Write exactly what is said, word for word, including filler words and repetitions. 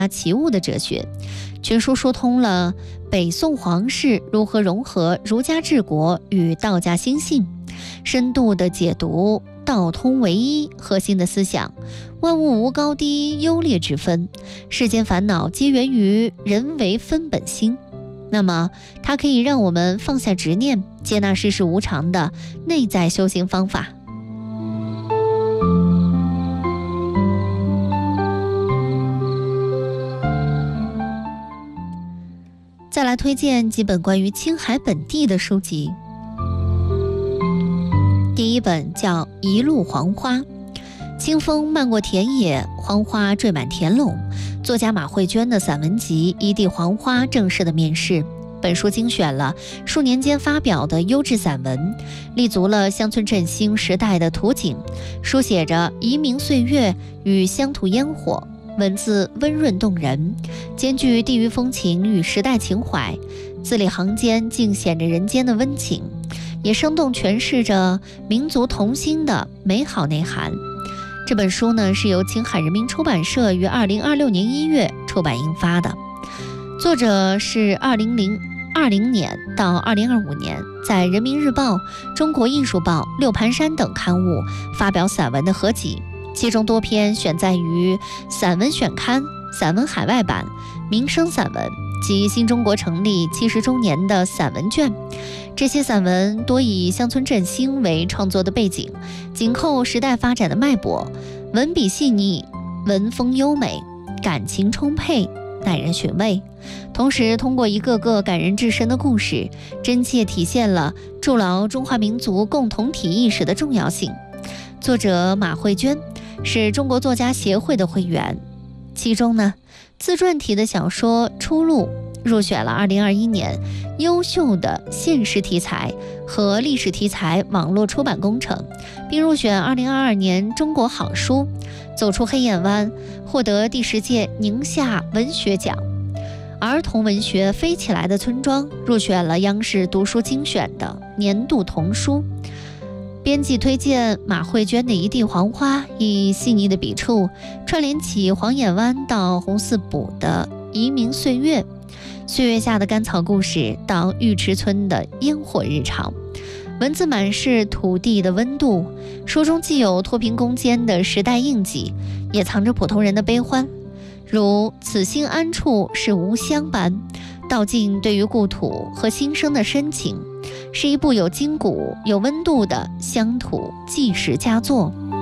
奇物的哲学。全书说通了北宋皇室如何融合儒家治国与道家心性，深度的解读道通唯一核心的思想，万物无高低优劣之分，世间烦恼皆源于人为分本心。那么它可以让我们放下执念，接纳世事无常的内在修行方法。再来推荐几本关于青海本地的书籍。第一本叫《一路黄花》，清风漫过田野，黄花缀满田垄。作家马慧娟的散文集《一地黄花》正式的面世。本书精选了数年间发表的优质散文，立足了乡村振兴时代的图景，书写着移民岁月与乡土烟火，文字温润动人，兼具地域风情与时代情怀，字里行间尽显着人间的温情，也生动诠释着民族同心的美好内涵。这本书呢，是由青海人民出版社于二零二六年一月出版印发的，作者是二零二零年到二零二五年在人民日报、中国艺术报、六盘山等刊物发表散文的合集，其中多篇选载于散文选刊、散文海外版、民生散文及新中国成立七十周年的散文卷。这些散文多以乡村振兴为创作的背景，紧扣时代发展的脉搏，文笔细腻，文风优美，感情充沛，耐人寻味。同时通过一个个感人至深的故事，真切体现了筑牢中华民族共同体意识的重要性。作者马慧娟是中国作家协会的会员，其中呢，自传体的小说《出路》入选了二零二一年优秀的现实题材和历史题材网络出版工程，并入选二零二二年中国好书。走出黑眼湾获得第十届宁夏文学奖。儿童文学《飞起来的村庄》入选了央视读书精选的年度童书。编辑推荐马慧娟的《一地黄花》，以细腻的笔触串联起黄眼湾到红四补的移民岁月，岁月下的甘草故事到玉池村的烟火日常，文字满是土地的温度。书中既有脱贫攻坚的时代印记，也藏着普通人的悲欢，如此心安处是吾乡般，道尽对于故土和新生的深情，是一部有筋骨有温度的乡土纪实佳作。